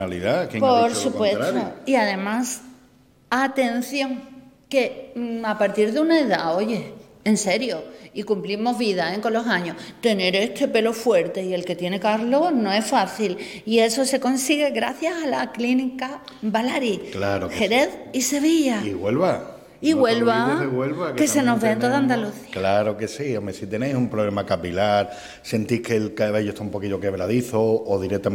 ¿Quién ha Por dicho lo supuesto. contrario? Y además, atención, que a partir de una edad, oye, en serio, y cumplimos vida con los años, tener este pelo fuerte y el que tiene Carlos no es fácil. Y eso se consigue gracias a la clínica Balari, Claro que Jerez sí. y Sevilla. Y Huelva. Y No te Huelva, olvides de Huelva, que se también nos ve en toda tenemos. Andalucía. Claro que sí, hombre, si tenéis un problema capilar, sentís que el cabello está un poquillo quebradizo o directamente